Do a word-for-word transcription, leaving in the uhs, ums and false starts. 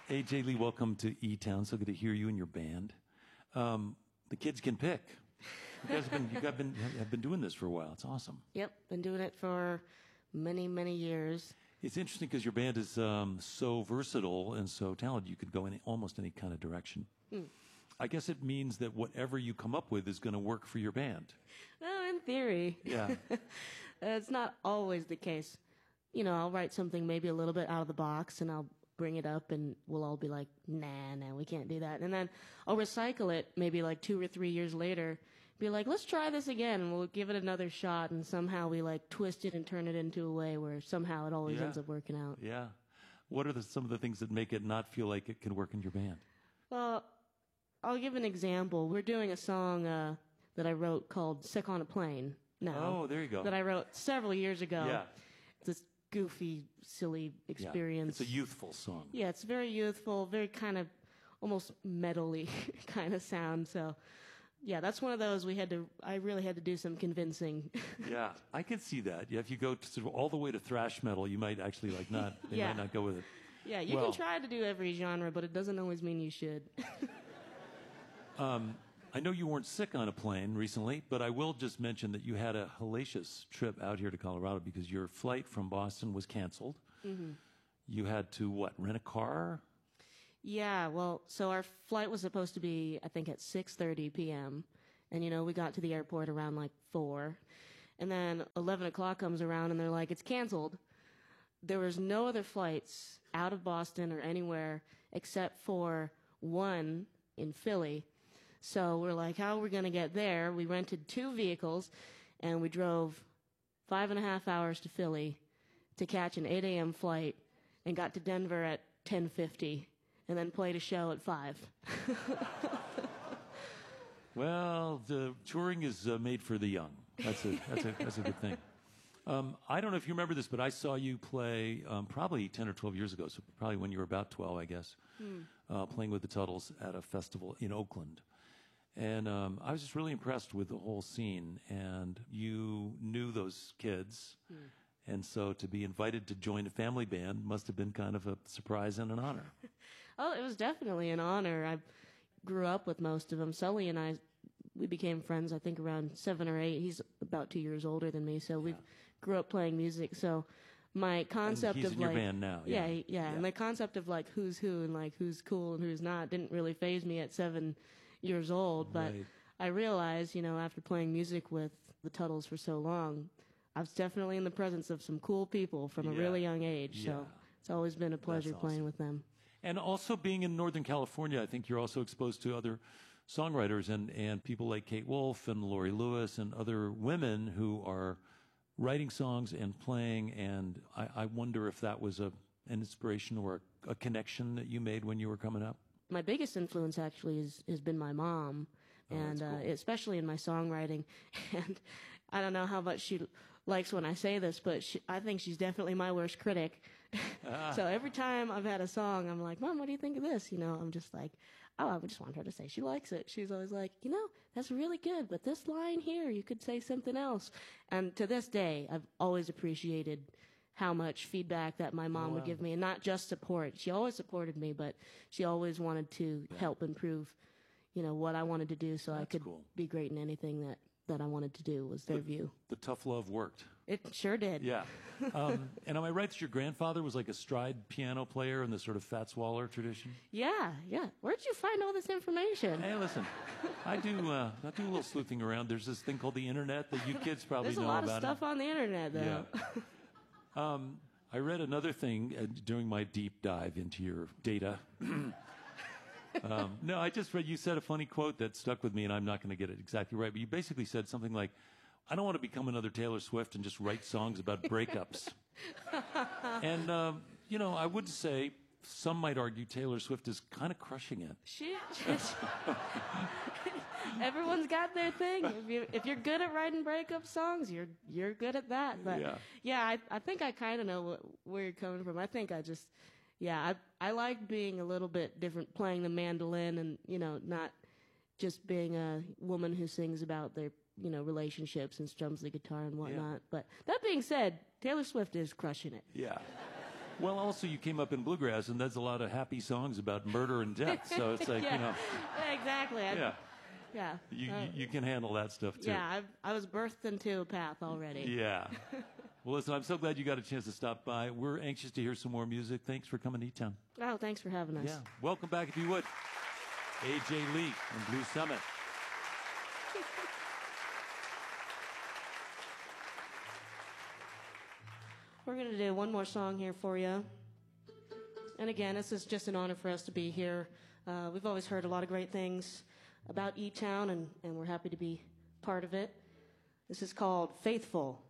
A J Lee, welcome to E-Town. So good to hear you and your band. Um, the kids can pick. You guys have been, you guys been, have been doing this for a while. It's awesome. Yep, been doing it for many, many years. It's interesting because your band is um, so versatile and so talented. You could go in almost any kind of direction. Mm. I guess it means that whatever you come up with is going to work for your band. Well, in theory. Yeah. It's not always the case. You know, I'll write something maybe a little bit out of the box and I'll bring it up and we'll all be like, nah, nah, we can't do that. And then I'll recycle it maybe like two or three years later, be like, let's try this again and we'll give it another shot, and somehow we like twist it and turn it into a way where somehow it always yeah. ends up working out. Yeah. What are the, some of the things that make it not feel like it can work in your band? Well, I'll give an example. We're doing a song uh, that I wrote called Sick on a Plane now. Oh, there you go. That I wrote several years ago. Yeah. This goofy, silly experience. Yeah, it's a youthful song. Yeah, it's very youthful, very kind of almost metal-y kind of sound. So, yeah, that's one of those we had to, I really had to do some convincing. Yeah, I can see that. Yeah, if you go to, sort of all the way to thrash metal, you might actually like not, they yeah. might not go with it. Yeah, you well, can try to do every genre, but it doesn't always mean you should. um, I know you weren't sick on a plane recently, but I will just mention that you had a hellacious trip out here to Colorado because your flight from Boston was canceled. Mm-hmm. You had to, what, rent a car? Yeah, well, so our flight was supposed to be, I think, at six thirty p.m. And, you know, we got to the airport around like four. And then eleven o'clock comes around and they're like, it's canceled. There was no other flights out of Boston or anywhere except for one in Philly. So we're like, how are we going to get there? We rented two vehicles, and we drove five and a half hours to Philly to catch an eight a.m. flight and got to Denver at ten fifty and then played a show at five. Well, the touring is uh, made for the young. That's a, that's a, that's a good thing. Um, I don't know if you remember this, but I saw you play um, probably ten or twelve years ago, so probably when you were about twelve, I guess, hmm. uh, playing with the Tuttles at a festival in Oakland. And um, I was just really impressed with the whole scene. And you knew those kids. Mm. And so to be invited to join a family band must have been kind of a surprise and an honor. Oh, it was definitely an honor. I grew up with most of them. Sully and I, we became friends, I think, around seven or eight. He's about two years older than me, so yeah. we grew up playing music. So my concept and he's of in like... your band now. Yeah. Yeah, yeah, yeah. And the concept of like who's who and like who's cool and who's not didn't really faze me at seven years old, but right. I realized, you know, after playing music with the Tuttles for so long, I was definitely in the presence of some cool people from a yeah. really young age. Yeah. So it's always been a pleasure awesome. playing with them. And also being in Northern California, I think you're also exposed to other songwriters and, and people like Kate Wolf and Lori Lewis and other women who are writing songs and playing. And I, I wonder if that was a, an inspiration or a, a connection that you made when you were coming up. My biggest influence actually is, has been my mom, and oh, cool. uh, especially in my songwriting. And I don't know how much she likes when I say this, but she, I think she's definitely my worst critic. Ah. So every time I've had a song, I'm like, Mom, what do you think of this? You know, I'm just like, oh, I just want her to say she likes it. She's always like, you know, that's really good, but this line here, you could say something else. And to this day, I've always appreciated how much feedback that my mom oh, wow. would give me, and not just support. She always supported me, but she always wanted to yeah. help improve, you know, what I wanted to do so That's I could cool. be great in anything that, that I wanted to do was their the, view. The tough love worked. It sure did. Yeah. Um, and am I right that your grandfather was like a stride piano player in the sort of Fats Waller tradition? Yeah, yeah. Where'd you find all this information? Hey, listen, I do uh, I do a little sleuthing around. There's this thing called the internet that you kids probably There's know about. about. There's a lot of stuff it. on the internet, though. Yeah. Um, I read another thing uh, during my deep dive into your data. um, no, I just read, you said a funny quote that stuck with me, and I'm not going to get it exactly right, but you basically said something like, I don't want to become another Taylor Swift and just write songs about breakups. And, um, you know, I would say, some might argue Taylor Swift is kind of crushing it. She, she, everyone's got their thing. If, you, if you're good at writing breakup songs, you're you're good at that. But yeah, yeah I, I think I kind of know what, where you're coming from. I think I just, yeah, I I like being a little bit different, playing the mandolin, and you know, not just being a woman who sings about their you know relationships and strums the guitar and whatnot. Yeah. But that being said, Taylor Swift is crushing it. Yeah. Well, also you came up in bluegrass, and there's a lot of happy songs about murder and death. So it's like yeah. you know, Yeah, exactly. I, yeah, yeah. you Uh, you, you can handle that stuff too. yeah, I, I was birthed into a path already. Yeah. Well, listen, I'm so glad you got a chance to stop by. We're anxious to hear some more music. Thanks for coming to E-Town. Oh, thanks for having us. Yeah. Welcome back, if you would. A J Lee and Blue Summit. We're going to do one more song here for you. And again, this is just an honor for us to be here. Uh, we've always heard a lot of great things about E-Town, and, and we're happy to be part of it. This is called Faithful.